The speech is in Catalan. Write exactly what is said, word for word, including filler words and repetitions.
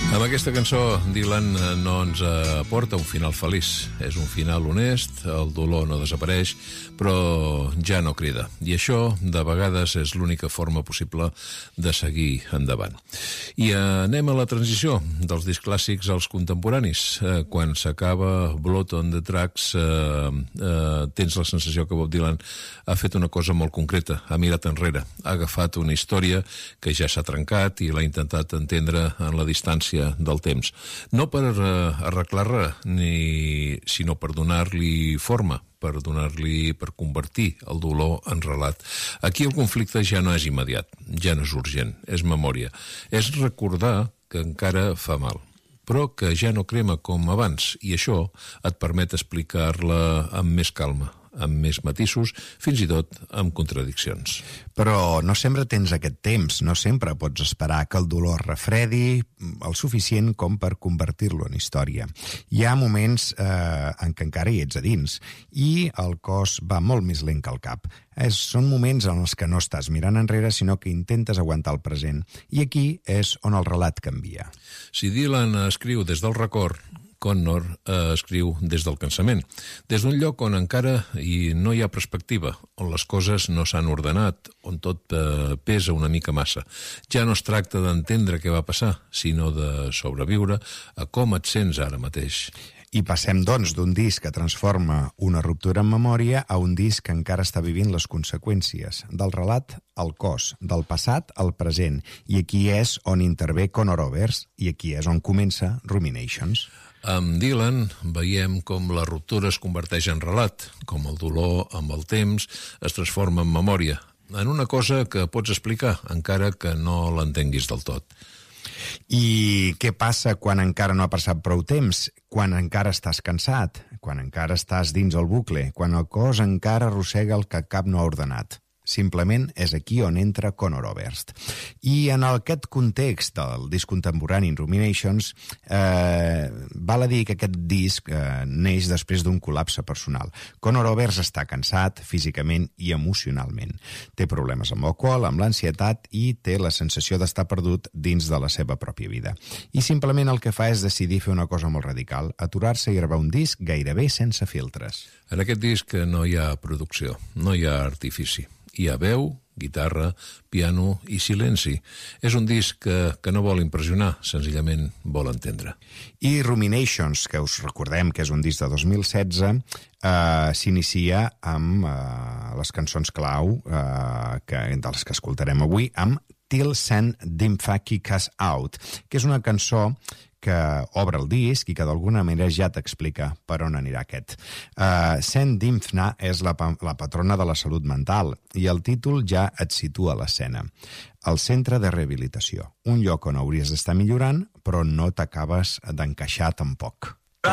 Amb aquesta cançó, Dylan no ens aporta un final feliç. És un final honest, el dolor no desapareix, però ja no crida. I això, de vegades, és l'única forma possible de seguir endavant. I anem a la transició dels discs clàssics als contemporanis. Quan s'acaba Blood on the Tracks, eh, eh, tens la sensació que Bob Dylan ha fet una cosa molt concreta, ha mirat enrere, ha agafat una història que ja s'ha trencat i l'ha intentat entendre en la distància del temps. No per uh, arreglar res, ni, sinó per donar-li forma, per donar-li, per convertir el dolor en relat. Aquí el conflicte ja no és immediat, ja no és urgent, és memòria. És recordar que encara fa mal, però que ja no crema com abans, i això et permet explicar-la amb més calma, amb més matisos, fins i tot amb contradiccions. Però no sempre tens aquest temps, no sempre pots esperar que el dolor refredi el suficient com per convertir-lo en història. Hi ha moments eh, en què encara hi ets a dins i el cos va molt més lent que el cap. És, són moments en els que no estàs mirant enrere, sinó que intentes aguantar el present. I aquí és on el relat canvia. Si Dylan escriu des del record, Connor eh, escriu des del cansament, des d'un lloc on encara hi, no hi ha perspectiva, on les coses no s'han ordenat, on tot eh, pesa una mica massa. Ja no es tracta d'entendre què va passar, sinó de sobreviure a com et sents ara mateix. I passem, doncs, d'un disc que transforma una ruptura en memòria a un disc que encara està vivint les conseqüències, del relat al cos, del passat al present, i aquí és on intervé Conor Oberst, i aquí és on comença Ruminations. Amb Dylan veiem com la ruptura es converteix en relat, com el dolor amb el temps es transforma en memòria, en una cosa que pots explicar, encara que no l'entenguis del tot. I què passa quan encara no ha passat prou temps? Quan encara estàs cansat? Quan encara estàs dins el bucle? Quan el cos encara arrossega el que cap no ha ordenat? Simplement és aquí on entra Conor Oberst. I en aquest context del disc contemporani Ruminations, eh, val a dir que aquest disc eh, neix després d'un col·lapse personal. Conor Oberst està cansat físicament i emocionalment. Té problemes amb l'alcohol, amb l'ansietat i té la sensació d'estar perdut dins de la seva pròpia vida. I simplement el que fa és decidir fer una cosa molt radical, aturar-se i gravar un disc gairebé sense filtres. En aquest disc no hi ha producció, no hi ha artifici. Hi ha veu, guitarra, piano i silenci. És un disc que, que no vol impressionar, senzillament vol entendre. I Ruminations, que us recordem que és un disc de dos mil setze, eh, s'inicia amb eh, les cançons clau eh, que, de les que escoltarem avui, amb Till Send Dimfaki Cas Out, que és una cançó que obre el disc i que d'alguna manera ja t'explica per on anirà aquest. Uh, Saint Dymphna és la, la patrona de la salut mental i el títol ja et situa a l'escena. El centre de rehabilitació, un lloc on hauries d'estar millorant però no t'acabes d'encaixar tampoc.